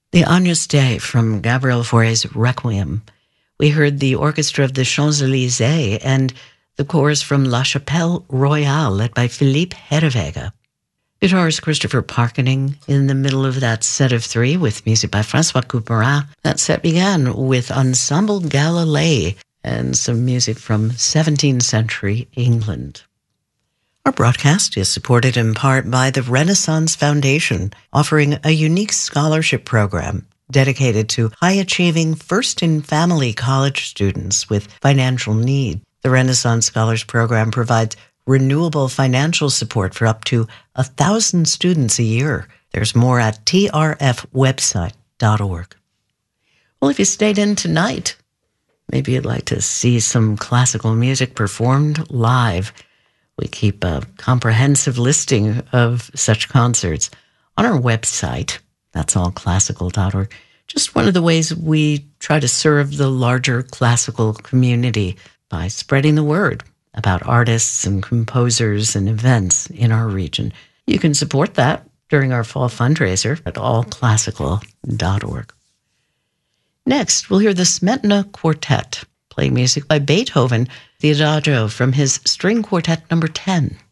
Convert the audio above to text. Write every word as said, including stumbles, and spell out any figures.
The Agnus Dei from Gabriel Fauré's Requiem. We heard the orchestra of the Champs-Élysées and the chorus from La Chapelle Royale, led by Philippe Herreweghe. Guitarist Christopher Parkening in the middle of that set of three with music by Francois Couperin. That set began with Ensemble Galilei and some music from seventeenth century England. Our broadcast is supported in part by the Renaissance Foundation, offering a unique scholarship program dedicated to high-achieving first-in-family college students with financial need. The Renaissance Scholars Program provides renewable financial support for up to a thousand students a year. There's more at t r f website dot org. Well, if you stayed in tonight, maybe you'd like to see some classical music performed live. We keep a comprehensive listing of such concerts on our website. That's all classical dot org. Just one of the ways we try to serve the larger classical community by spreading the word about artists and composers and events in our region. You can support that during our fall fundraiser at all classical dot org. Next, we'll hear the Smetana Quartet, playing music by Beethoven, the Adagio from his String Quartet number ten.